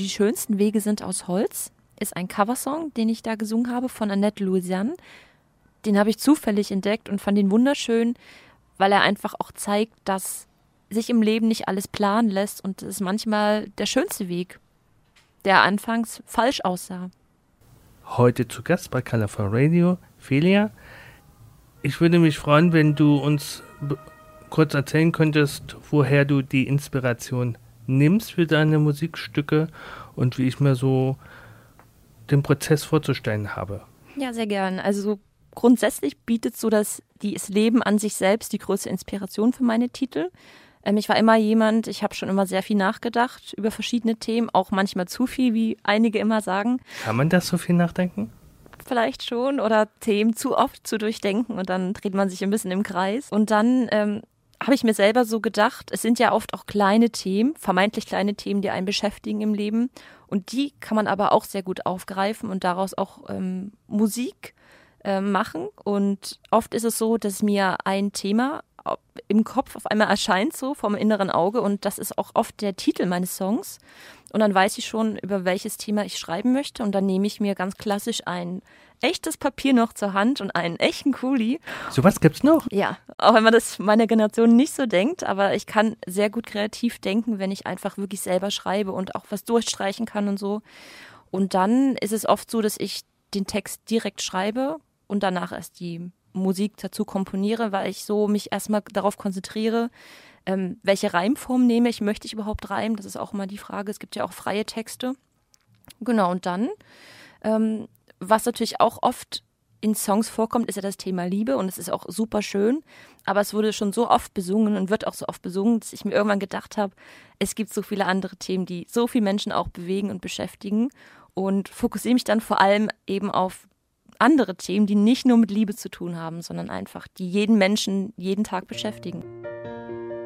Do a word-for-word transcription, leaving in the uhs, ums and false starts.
Die schönsten Wege sind aus Holz ist ein Coversong, den ich da gesungen habe von Annette Louisiane. Den habe ich zufällig entdeckt und fand ihn wunderschön, weil er einfach auch zeigt, dass sich im Leben nicht alles planen lässt und es ist manchmal der schönste Weg, der anfangs falsch aussah. Heute zu Gast bei Colorful Radio, Felia. Ich würde mich freuen, wenn du uns b- kurz erzählen könntest, woher du die Inspiration nimmst für deine Musikstücke und wie ich mir so den Prozess vorzustellen habe. Ja, sehr gern. Also grundsätzlich bietet so das, das Leben an sich selbst die größte Inspiration für meine Titel. Ähm, ich war immer jemand, ich habe schon immer sehr viel nachgedacht über verschiedene Themen, auch manchmal zu viel, wie einige immer sagen. Kann man das so viel nachdenken? Vielleicht schon oder Themen zu oft zu durchdenken und dann dreht man sich ein bisschen im Kreis. Und dann ähm, habe ich mir selber so gedacht, es sind ja oft auch kleine Themen, vermeintlich kleine Themen, die einen beschäftigen im Leben. Und die kann man aber auch sehr gut aufgreifen und daraus auch ähm, Musik äh, machen. Und oft ist es so, dass mir ein Thema im Kopf auf einmal erscheint, so vom inneren Auge. Und das ist auch oft der Titel meines Songs. Und dann weiß ich schon, über welches Thema ich schreiben möchte. Und dann nehme ich mir ganz klassisch ein echtes Papier noch zur Hand und einen echten Kuli. Sowas gibt's noch? Ja, auch wenn man das meiner Generation nicht so denkt. Aber ich kann sehr gut kreativ denken, wenn ich einfach wirklich selber schreibe und auch was durchstreichen kann und so. Und dann ist es oft so, dass ich den Text direkt schreibe und danach erst die Musik dazu komponiere, weil ich so mich erstmal darauf konzentriere, ähm, welche Reimform nehme ich, möchte ich überhaupt reimen? Das ist auch immer die Frage. Es gibt ja auch freie Texte. Genau, und dann, ähm, was natürlich auch oft in Songs vorkommt, ist ja das Thema Liebe und es ist auch super schön, aber es wurde schon so oft besungen und wird auch so oft besungen, dass ich mir irgendwann gedacht habe, es gibt so viele andere Themen, die so viele Menschen auch bewegen und beschäftigen und fokussiere mich dann vor allem eben auf andere Themen, die nicht nur mit Liebe zu tun haben, sondern einfach, die jeden Menschen jeden Tag beschäftigen.